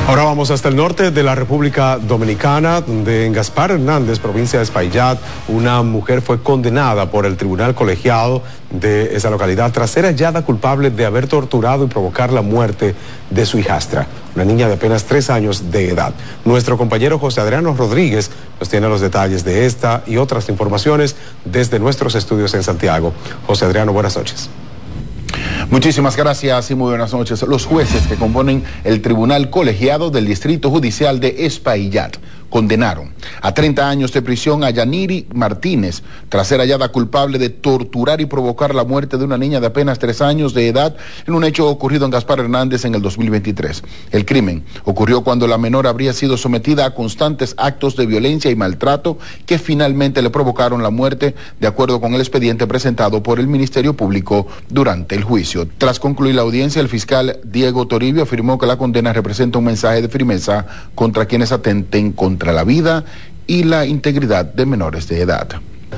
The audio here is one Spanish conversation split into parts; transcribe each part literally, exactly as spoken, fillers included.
Ahora vamos hasta el norte de la República Dominicana, donde en Gaspar Hernández, provincia de Espaillat, una mujer fue condenada por el tribunal colegiado de esa localidad tras ser hallada culpable de haber torturado y provocar la muerte de su hijastra, una niña de apenas tres años de edad. Nuestro compañero José Adriano Rodríguez nos tiene los detalles de esta y otras informaciones desde nuestros estudios en Santiago. José Adriano, buenas noches. Muchísimas gracias y muy buenas noches. Los jueces que componen el Tribunal Colegiado del Distrito Judicial de Espaillat condenaron a treinta años de prisión a Yaniri Martínez tras ser hallada culpable de torturar y provocar la muerte de una niña de apenas tres años de edad en un hecho ocurrido en Gaspar Hernández en el dos mil veintitrés. El crimen ocurrió cuando la menor habría sido sometida a constantes actos de violencia y maltrato que finalmente le provocaron la muerte, de acuerdo con el expediente presentado por el Ministerio Público durante el juicio. Tras concluir la audiencia, el fiscal Diego Toribio afirmó que la condena representa un mensaje de firmeza contra quienes atenten contra contra la vida y la integridad de menores de edad.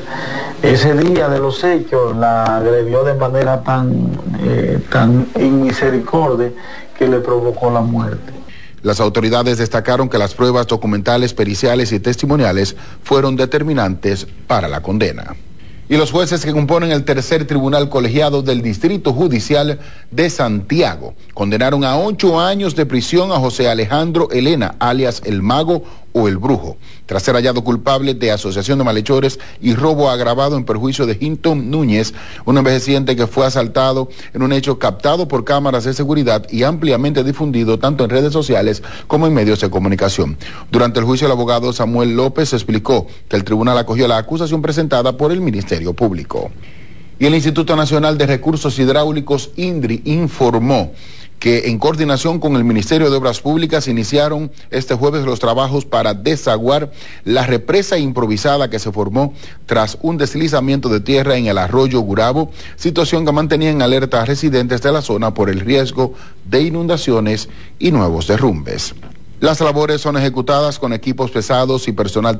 Ese día de los hechos la agredió de manera tan, eh, tan inmisericordia que le provocó la muerte. Las autoridades destacaron que las pruebas documentales, periciales y testimoniales fueron determinantes para la condena. Y los jueces que componen el tercer tribunal colegiado del Distrito Judicial de Santiago condenaron a ocho años de prisión a José Alejandro Elena, alias El Mago o El Brujo, tras ser hallado culpable de asociación de malhechores y robo agravado en perjuicio de Hinton Núñez, un envejeciente que fue asaltado en un hecho captado por cámaras de seguridad y ampliamente difundido tanto en redes sociales como en medios de comunicación. Durante el juicio, el abogado Samuel López explicó que el tribunal acogió la acusación presentada por el Ministerio Público. Y el Instituto Nacional de Recursos Hidráulicos, INDRI, informó que en coordinación con el Ministerio de Obras Públicas iniciaron este jueves los trabajos para desaguar la represa improvisada que se formó tras un deslizamiento de tierra en el arroyo Gurabo, situación que mantenía en alerta a residentes de la zona por el riesgo de inundaciones y nuevos derrumbes. Las labores son ejecutadas con equipos pesados y personal